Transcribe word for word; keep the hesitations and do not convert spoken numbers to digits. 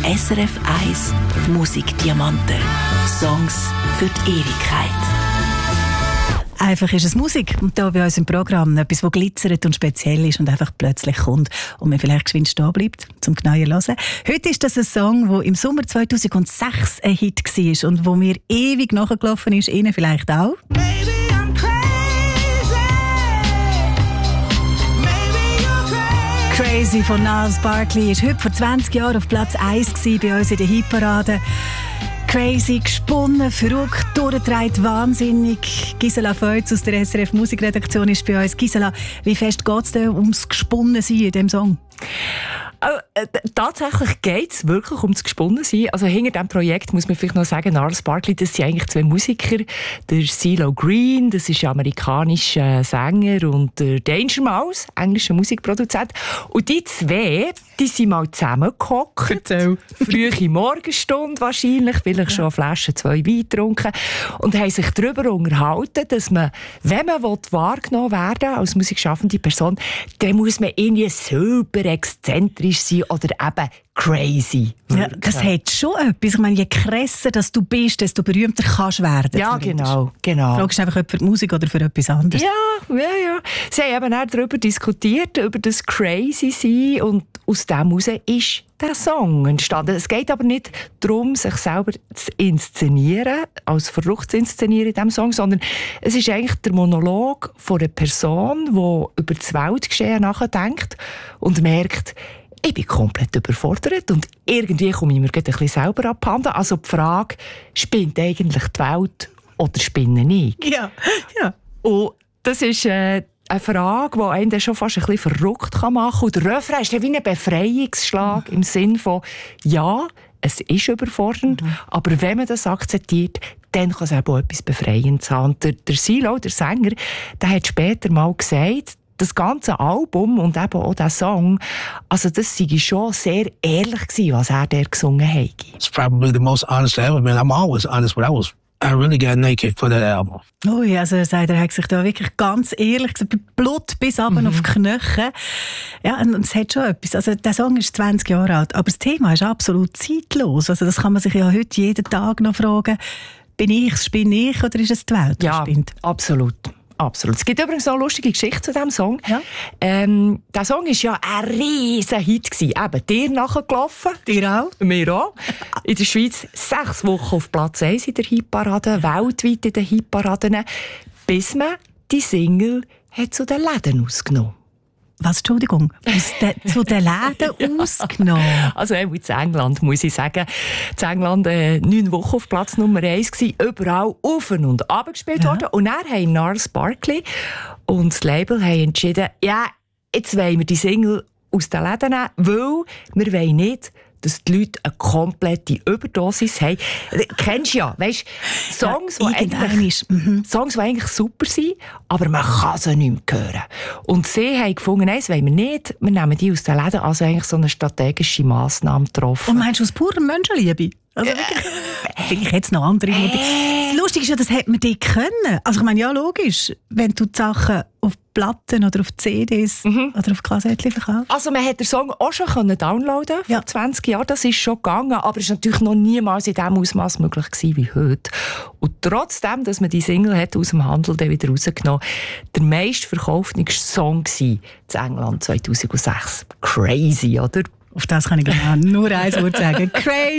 S R F eins Musikdiamanten. Songs für die Ewigkeit. Einfach ist es Musik. Und hier bei uns im Programm etwas, das glitzert und speziell ist und einfach plötzlich kommt und man vielleicht geschwind stehen bleibt, zum genauer hören. Heute ist das ein Song, der im Sommer zweitausendsechs ein Hit war und wo mir ewig nachgelaufen ist, Ihnen vielleicht auch. Crazy von Gnarls Barkley ist heute vor zwanzig Jahren auf Platz eins bei uns in der Hitparade. Crazy, gesponnen, verrückt, durchgedreht, wahnsinnig. Gisela Feutz aus der S R F Musikredaktion ist bei uns. Gisela, wie fest geht es denn ums Gesponnensein in diesem Song? Oh, äh, tatsächlich geht es wirklich ums Gesponnensein. Also hinter diesem Projekt muss man vielleicht noch sagen, Gnarls Barkley, das sind eigentlich zwei Musiker. Der CeeLo Green, das ist ein amerikanischer Sänger, und der Danger Mouse, englischer Musikproduzent. Und die zwei, die sind mal zusammengehockt. Frühe Morgenstunde wahrscheinlich, vielleicht ja. schon eine Flasche, zwei Wein getrunken. Und haben sich darüber unterhalten, dass man, wenn man wahrgenommen werden will, als musikschaffende Person, dann muss man irgendwie super exzentrisch sein oder eben crazy. Ja, das hat schon etwas. Ich meine, je krasser dass du bist, desto berühmter kannst du werden. Ja, genau, genau. Du fragst einfach, ob für die Musik oder für etwas anderes. Ja, ja, ja. Sie haben eben auch darüber diskutiert, über das crazy sein, und aus dem heraus ist der Song entstanden. Es geht aber nicht darum, sich selber zu inszenieren, als verrückt zu inszenieren in diesem Song, sondern es ist eigentlich der Monolog von einer Person, die über das Weltgeschehen nachdenkt und merkt, ich bin komplett überfordert und irgendwie komme ich mir ein bisschen selber abhanden. Also die Frage, spinnt eigentlich die Welt oder spinne ich? Ja, ja. Und das ist äh, eine Frage, die einen schon fast ein bisschen verrückt machen kann. Und der Refrain ist wie ein Befreiungsschlag mhm. im Sinn von, ja, es ist überfordernd, mhm. aber wenn man das akzeptiert, dann kann es auch etwas Befreiendes haben. Und der, der CeeLo, der Sänger, der hat später mal gesagt, das ganze Album und eben auch der Song, also das sei schon sehr ehrlich gewesen, was er da gesungen hat. It's probably the most honest I ever been. I'm always honest, but I was I really got naked for that album. Ui, also er sagt, er hat sich da wirklich ganz ehrlich gesagt, Blut bis runter mhm. auf die Knöchel. Ja, und es hat schon etwas. Also der Song ist zwanzig Jahre alt, aber das Thema ist absolut zeitlos. Also das kann man sich ja heute jeden Tag noch fragen, bin ich, spinne ich oder ist es die Welt, die ja, spinnt? Absolut. Absolut. Es gibt übrigens noch eine lustige Geschichte zu diesem Song. Ja. Ähm, der Song war ja ein riesen Hit gewesen. Eben, dir nachgelaufen. Dir auch? Mir auch. In der Schweiz sechs Wochen auf Platz eins in der Hitparade, weltweit in den Hitparaden, bis man die Single hat zu den Läden ausgenommen. Was, Entschuldigung? Aus de, zu den Läden ja. ausgenommen? Also in England, muss ich sagen. In England äh, neun Wochen auf Platz Nummer eins gewesen, überall auf und ab gespielt ja. worden. Und dann haben Gnarls Barkley und das Label haben entschieden, ja, jetzt wollen wir die Single aus den Läden nehmen, weil wir wollen nicht, dass die Leute eine komplette Überdosis haben. Kennst du ja, weißt, Songs, ja, die eigentlich, mhm. Songs, die eigentlich super sind, aber man kann sie nicht mehr hören. Und sie haben gefunden, nein, das wollen wir nicht. Wir nehmen die aus den Läden, also eigentlich so eine strategische Massnahme getroffen. Und meinst du aus purer Menschenliebe? Also wirklich, vielleicht hätte es noch andere Motive. Das Lustige ist ja, das hätte man die können. Also ich meine, ja, logisch, wenn du die Sachen auf Platten oder auf C Ds mhm. oder auf Kassettchen verkaufst. Also man hätte den Song auch schon downloaden vor ja. zwanzig Jahren, das ist schon gegangen, aber es war natürlich noch niemals in diesem Ausmaß möglich gewesen wie heute. Und trotzdem, dass man die Single hat aus dem Handel dann wieder rausgenommen, der meistverkaufte Song war in England zweitausendsechs. Crazy, oder? Auf das kann ich genau nur ein Wort sagen. Crazy!